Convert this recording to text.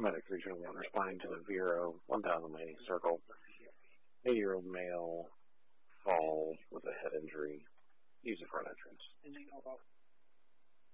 Medic 321 responding to the Vero 1000 landing circle. 80-year-old male falls with a head injury. Use the front entrance.